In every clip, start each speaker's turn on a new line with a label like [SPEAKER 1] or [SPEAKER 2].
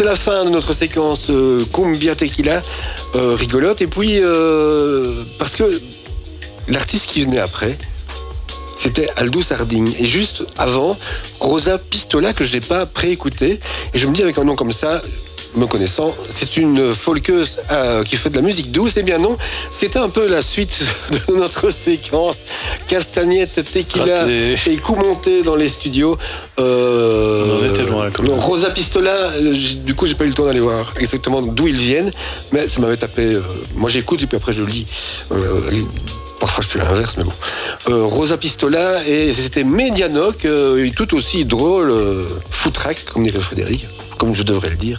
[SPEAKER 1] c'était la fin de notre séquence Cumbia Tequila rigolote. Et puis, parce que l'artiste qui venait après, c'était Aldous Harding. Et juste avant, Rosa Pistola, que je n'ai pas préécouté. Et je me dis, avec un nom comme ça, me connaissant, c'est une folkeuse qui fait de la musique douce. Eh bien non, c'était un peu la suite de notre séquence Castagnette, Tequila et coup monté dans les studios.
[SPEAKER 2] On en était loin quand même.
[SPEAKER 1] Rosa Pistola, du coup j'ai pas eu le temps d'aller voir exactement d'où ils viennent, mais ça m'avait tapé. Moi j'écoute et puis après je lis. Parfois je fais l'inverse, mais bon. Rosa Pistola, et c'était Medianoc, tout aussi drôle, foutraque, comme dirait Frédéric, comme je devrais le dire,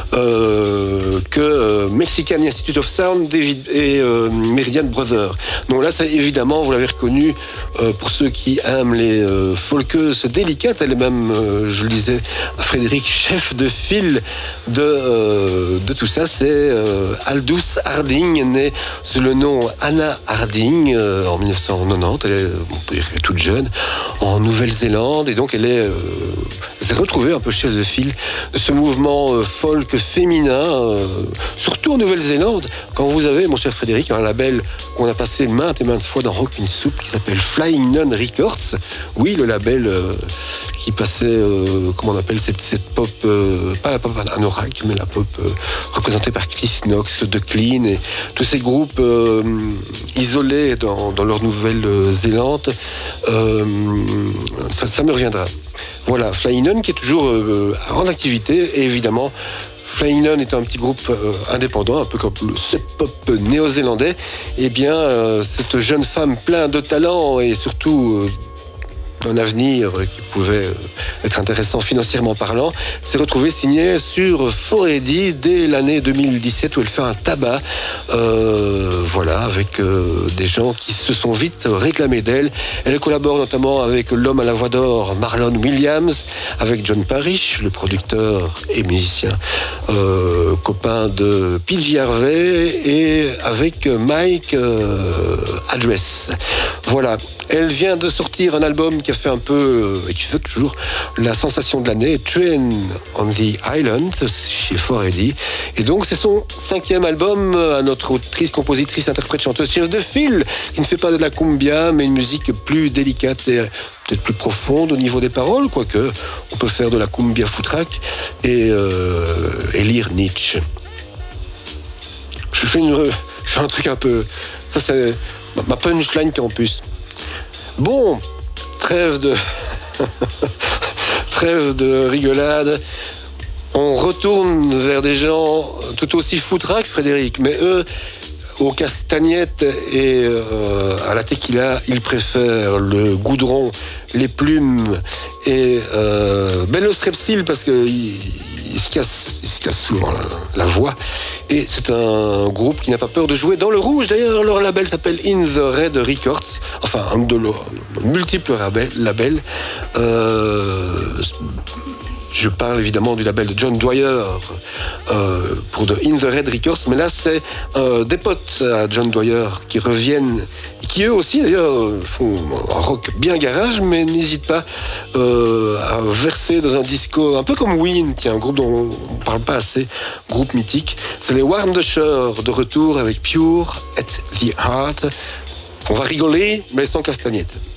[SPEAKER 1] que Mexican Institute of Sound et Meridian Brothers. Donc là, ça, évidemment, vous l'avez reconnu, pour ceux qui aiment les folkeuses délicates, elle est même, je le disais à Frédéric, chef de file de tout ça, c'est Aldous Harding, née sous le nom Anna Harding en 1990. Elle est toute jeune, en Nouvelle-Zélande, et donc elle s'est retrouvée un peu chef de file de ce mouvement folk féminin, surtout en Nouvelle-Zélande, quand vous avez, mon cher Frédéric, un label qu'on a passé maintes et maintes fois dans Rockin' Soup qui s'appelle Flying Nun Records. Oui, le label qui passait, comment on appelle cette pop, pas la pop anorak, mais la pop représentée par Chris Knox, The Clean et tous ces groupes isolés dans leur Nouvelle-Zélande. Ça me reviendra. Voilà, Flying Nun qui est toujours en activité, et évidemment Flying Nun est un petit groupe indépendant, un peu comme le pop néo-zélandais. Eh bien, cette jeune femme pleine de talent et surtout un avenir qui pouvait être intéressant financièrement parlant, s'est retrouvée signée sur Foredy dès l'année 2017, où elle fait un tabac, voilà, avec des gens qui se sont vite réclamés d'elle. Elle collabore notamment avec l'homme à la voix d'or, Marlon Williams, avec John Parrish, le producteur et musicien, copain de PJ Harvey, et avec Mike Address. Voilà, elle vient de sortir un album qui a fait un peu, et qui fait toujours la sensation de l'année, Train on the Island, chez Foredy. Et donc c'est son 5e album à notre autrice, compositrice, interprète, chanteuse, chef de file, qui ne fait pas de la cumbia, mais une musique plus délicate et peut-être plus profonde au niveau des paroles, quoique on peut faire de la cumbia foutraque et lire Nietzsche. Je fais un truc un peu... Ça, c'est ma punchline campus. Bon, trêve de rigolade. On retourne vers des gens tout aussi foutraques, Frédéric, mais eux, aux castagnettes et à la tequila, ils préfèrent le goudron, les plumes et le strepsil, parce que il se casse souvent la voix. Et c'est un groupe qui n'a pas peur de jouer dans le rouge. D'ailleurs, leur label s'appelle In the Red Records. Enfin, un de leurs multiples labels. Je parle évidemment du label de John Dwyer pour de In the Red Records. Mais là, c'est des potes à John Dwyer qui reviennent, qui eux aussi d'ailleurs font un rock bien garage, mais n'hésitent pas à verser dans un disco un peu comme Ween, qui est un groupe dont on ne parle pas assez, groupe mythique. C'est les Warm the Shore de retour avec Pure at the Heart. On va rigoler, mais sans castagnette.